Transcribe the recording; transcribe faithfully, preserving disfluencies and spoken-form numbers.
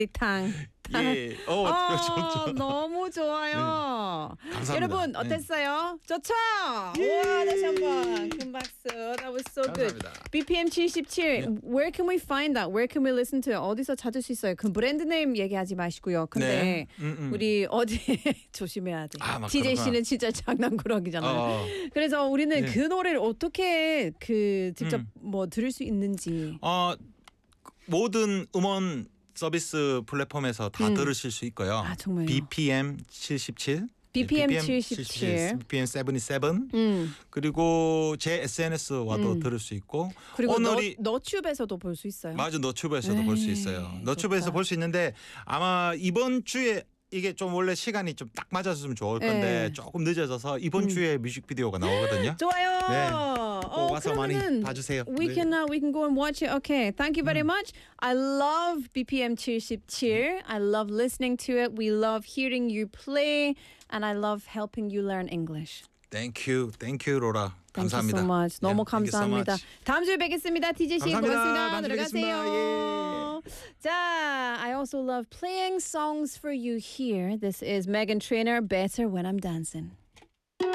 탕. 예. 어, 어, 저, 저. 너무 좋아요. 네. 감사합니다. 여러분 어땠어요? 좋죠? 와, 다시 한번 큰 박수. That was so good. 감사합니다. 비피엠 칠십칠. 네. Where can we find that? Where can we listen to? 어디서 찾을 수 있어요? 그 브랜드 네임 얘기하지 마시고요. 근데 네. 음, 음. 우리 어디 조심해야 돼. 아, 막 티제이 그렇구나. 씨는 진짜 장난꾸러기잖아요. 어, 그래서 우리는 네. 그 노래를 어떻게 그 직접 음. 뭐 들을 수 있는지. 어, 모든 음원 서비스 플랫폼에서 다 음. 들으실 수 있고요. 아, 정말요? 비피엠 칠십칠, 비피엠 네, 칠십칠. 비피엠 칠십칠, 음. 그리고 제 에스엔에스와도 음. 들을 수 있고 그리고 오늘이 너, 너튜브에서도 볼 수 있어요. 맞아 너튜브에서도 볼 수 에이, 있어요. 너튜브에서 좋다. 볼 수 있는데 아마 이번 주에 이게 좀 원래 시간이 좀 딱 맞았으면 좋을 건데 네. 조금 늦어져서 이번 음. 주에 뮤직비디오가 나오거든요. 좋아요. 네. 어, 꼭 와서 많이 그러면은 봐주세요. We 네. can uh, we can go and watch it. Okay. Thank you very much. I love 비피엠 칠십칠. I love listening to it. We love hearing you play and I love helping you learn English. Thank you, thank you, 로라. Thank 감사합니다. you so much. 너무 Yeah, thank you so 감사합니다. much. 다음 주에 뵙겠습니다. 티제이 씨 감사합니다. 고맙습니다. 다음 주에 들어가세요. 자, I also love playing songs for you here. This is Megan Trainor, Better When I'm Dancing.